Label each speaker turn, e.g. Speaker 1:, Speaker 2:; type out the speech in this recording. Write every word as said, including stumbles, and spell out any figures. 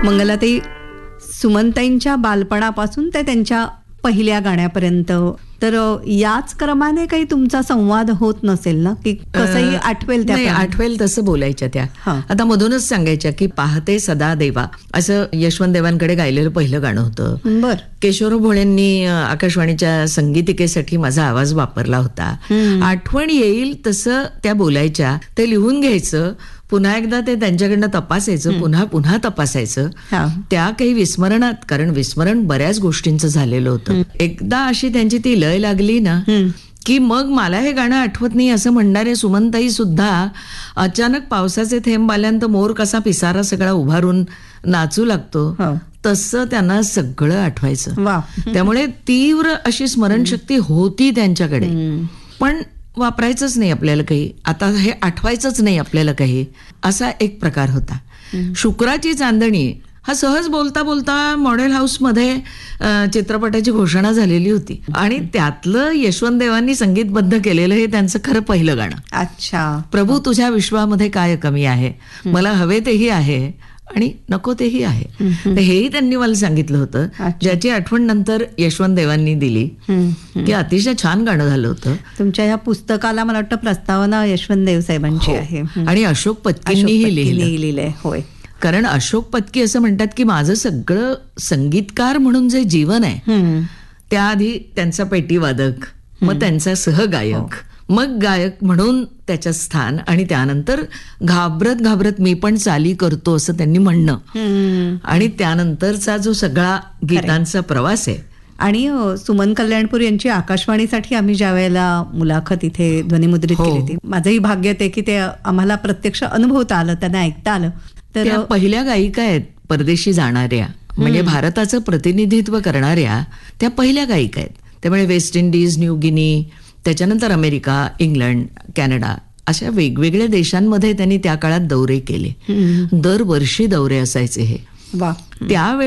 Speaker 1: मंगलाताई, सुमनताईंच्या बालपणापासून ते त्यांच्या पहिल्या गाण्यापर्यंत तर याच क्रमाने काही तुमचा संवाद होत नसेल ना, की कसंही आठवेल त्या
Speaker 2: आठवेल तसं बोलायच्या त्या.
Speaker 1: हा.
Speaker 2: आता मधूनच सांगायच्या की पाहते सदा देवा असं यशवंत देवांकडे गायलेलं पहिलं गाणं होतं.
Speaker 1: बर.
Speaker 2: केशवराव भोळेंनी आकाशवाणीच्या संगीतिकेसाठी माझा आवाज वापरला होता. आठवण येईल तसं त्या बोलायच्या, ते लिहून घ्यायचं, पुन्हा एकदा ते त्यांच्याकडनं तपासायचं, पुन्हा पुन्हा तपासायचं. त्या काही विस्मरणात, कारण विस्मरण बऱ्याच गोष्टींचं झालेलं होतं. एकदा अशी त्यांची ती लय लागली ना की मग मला हे गाणं आठवत नाही असं म्हणणारे सुमनताई सुद्धा अचानक पावसाचे थेंब आल्यानंतर मोर कसा पिसारा सगळा उभारून नाचू लागतो तसं त्यांना सगळं आठवायचं. त्यामुळे तीव्र अशी स्मरणशक्ती होती त्यांच्याकडे, पण वापरायचंच नाही आपल्याला काही, आता हे आठवायचंच नाही आपल्याला काही, असा एक प्रकार होता. शुक्राची चांदणी हा सहज बोलता बोलता मॉडेल हाऊसमध्ये चित्रपटाची घोषणा झालेली होती आणि त्यातलं यशवंत देवांनी संगीतबद्ध केलेलं हे त्यांचं खरं पहिलं गाणं.
Speaker 1: अच्छा.
Speaker 2: प्रभू तुझ्या विश्वामध्ये काय कमी आहे, मला हवे तेही आहे आणि नको तेही आहे. तर हेही त्यांनी मला सांगितलं होतं, ज्याची आठवण नंतर यशवंत देवांनी दिली, की अतिशय छान गाणं झालं होतं.
Speaker 1: तुमच्या या पुस्तकाला मला वाटतं प्रस्तावना यशवंत देव साहेबांची आहे
Speaker 2: आणि अशोक पत्कींनीही
Speaker 1: लिहिलंय. होय.
Speaker 2: कारण अशोक पत्की असं म्हणतात की माझं सगळं संगीतकार म्हणून जे जीवन आहे त्याआधी त्यांचा पेटीवादक, मग त्यांचा सहगायक, मग गायक म्हणून त्याचं स्थान, आणि त्यानंतर घाबरत घाबरत मी पण चाली करतो असं त्यांनी म्हणणं, आणि त्यानंतरचा जो सगळा गीतांचा प्रवास आहे.
Speaker 1: आणि सुमन कल्याणपूर यांची आकाशवाणीसाठी आम्ही ज्या वेळेला मुलाखत इथे ध्वनिमुद्रित केली होती, माझंही भाग्य ते की ते आम्हाला प्रत्यक्ष अनुभवता आलं, त्यांना ऐकता आलं.
Speaker 2: तर पहिल्या गायिका आहेत परदेशी जाणाऱ्या, म्हणजे भारताचं प्रतिनिधित्व करणाऱ्या त्या पहिल्या गायिका आहेत. त्यामुळे वेस्ट इंडिज, न्यू गिनी, त्याच्यानंतर अमेरिका, इंग्लंड, कॅनडा अशा वेगवेगळ्या देशांमध्ये त्यांनी त्या काळात दौरे केले. दरवर्षी दौरे असायचे हे.
Speaker 1: वा.
Speaker 2: त्यावेळी